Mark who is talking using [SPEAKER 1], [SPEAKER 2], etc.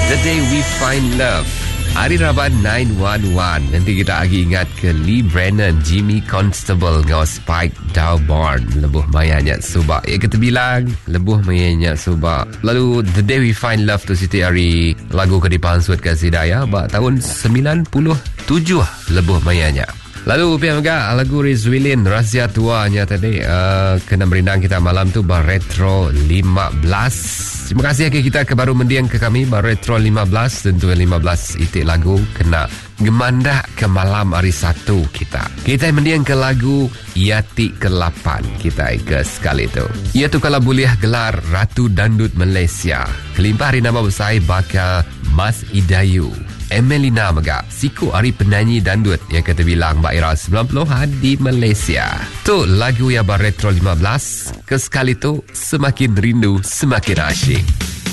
[SPEAKER 1] The Day We Find Love. Hari Raban 911. Nanti kita lagi ingat ke Lee Brennan, Jimmy Constable dengan Spike Dawbarn. Lebuh mayanya subak. Ya kita bilang lebuh mayanya subak. Lalu The Day We Find Love tu Siti hari lagu ke dipansut ke Sidaya ba tahun 97 lebuh mayanya. Lalu pian juga lagu Rizwilin Rahsia Tuanya tadi kena merindang kita malam tu bar Retro 15. Terima kasih ke kita ke baru mendiang ke kami bar Retro 15 tentu 15 itik lagu kena gemandah ke malam hari Sabtu kita. Kita mendiang ke lagu Yati ke-8 kita ke sekali tu. Ia tu kalau boleh gelar Ratu Dandut Malaysia. Kelimpah hari nama besar bakal Mas Idayu. Emelina Mega, siku hari penyanyi dandut yang kata bilang Mbak Era 90-an di Malaysia. Tu lagu yang bar Retro 15. Ke sekali tu semakin rindu semakin asyik.